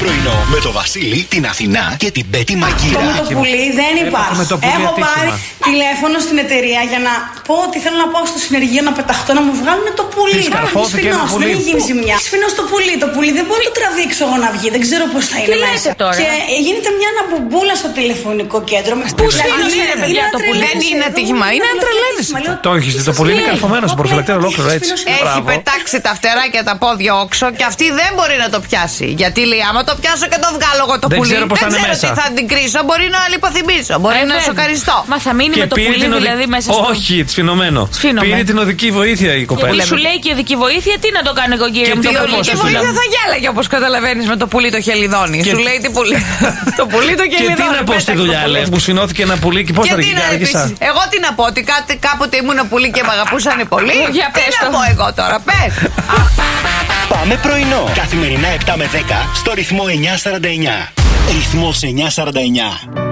πρωινό με το Βασίλη, την Αθηνά και την Πέτη Μαγκύρα. Το πουλί δεν υπάρχει. Έχω πάρει τηλέφωνο στην εταιρεία για να πω ότι θέλω να πάω στο συνεργείο να πεταχτώ, να μου βγάλουν το πουλί. Σφινός, δεν έχει γίνει ζημιά. Σφινός το πουλί. Το πουλί δεν μπορεί να το τραβήξω εγώ να βγει. Δεν ξέρω πώς θα είναι μέσα. Και γίνεται μια αναμπουμπούλα στο τηλεφωνικό κέντρο. Πού είναι παιδιά το πουλί? Δεν είναι ατύχημα, είναι τρελαίνες. Το έχεις δει, το πουλί είναι καρφωμένο στο προφυλακτήριο ολόκληρο έτσι. Έχει πετάξει τα φτερά και τα πόδια όξω και αυτή δεν μπορεί να το πιάσει. Γιατί λέει, άμα το πιάσω και το βγάλω εγώ το πουλί, δεν ξέρω τι θα την κρίσω. Μπορεί να λιποθυμίσω, μπορεί να σοκαριστώ. Μα θα μείνει με το πουλί δηλαδή μέσα στο. Όχι, σφινωμένο. Πήρε την οδική βοήθεια η κοπέλα. Σου λέει και η οδική βοήθεια, τι να το κάνω εγώ κύριε μου? Η οδική βοήθεια θα γέλαγε όπως καταλαβαίνεις με το πουλί το χελιδόνι. Σου λέει τι πουλί. Το πουλί το χελιδόνι. Και τι να πω στη δουλειά, λες, που σφινώθηκε ένα πουλί και πώς θα την άργησα. Εγώ τι να πω, ότι κάποτε ήμουν πουλί και με αγαπούσανε πολύ. Τι να πω εγώ τώρα, πες. Πάμε πρωινό. Καθημερινά 7 με 10 στο ρυθμό 949. Ρυθμός 949.